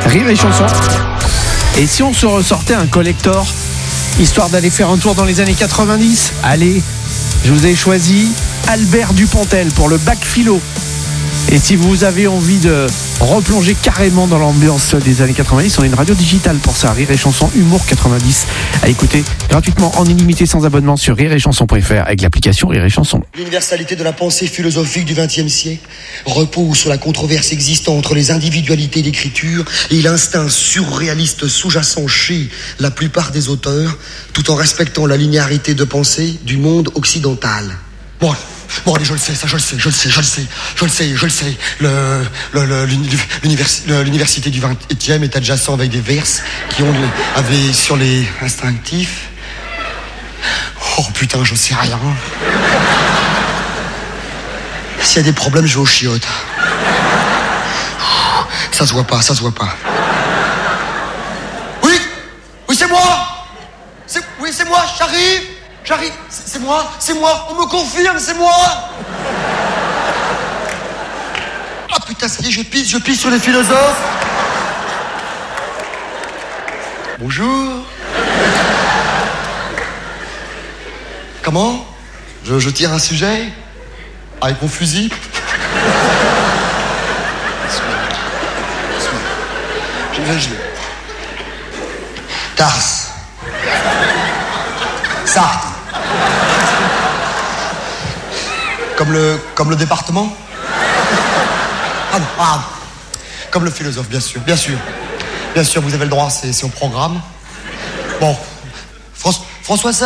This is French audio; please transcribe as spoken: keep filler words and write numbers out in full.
Rire et chanson. Et si on se ressortait un collector, histoire d'aller faire un tour dans les années quatre-vingt-dix? Allez, je vous ai choisi Albert Dupontel pour le bac philo. Et si vous avez envie de replonger carrément dans l'ambiance des années quatre-vingt-dix, on a une radio digitale pour ça, Rire et Chanson Humour quatre-vingt-dix, à écouter gratuitement en illimité sans abonnement sur rire et chanson point f r avec l'application Rire et Chanson. L'universalité de la pensée philosophique du vingtième siècle repose sur la controverse existant entre les individualités d'écriture et l'instinct surréaliste sous-jacent chez la plupart des auteurs, tout en respectant la linéarité de pensée du monde occidental. Bon. Bon, allez, je le sais, ça, je le sais, je le sais, je le sais, je le sais, je le sais. Le, le, le, l'univers, l'université du vingtième est adjacent avec des verses qui ont avaient sur les instinctifs. Oh putain, je sais rien. S'il y a des problèmes, je vais aux chiottes. Ça se voit pas, ça se voit pas. Oui, oui, c'est moi. C'est, oui, c'est moi, j'arrive. J'arrive, c'est, c'est moi, c'est moi, on me confirme, c'est moi. Ah putain, ça y est, je pisse, je pisse sur les philosophes. Bonjour. Comment ? je, je tire un sujet ? Avec mon fusil ? Je vais, je vais. Tars. Sartre. Comme le, comme le département ? Ah non, ah, comme le philosophe, bien sûr, bien sûr. Bien sûr, vous avez le droit, c'est, c'est au programme. Bon, François, François Sartre ?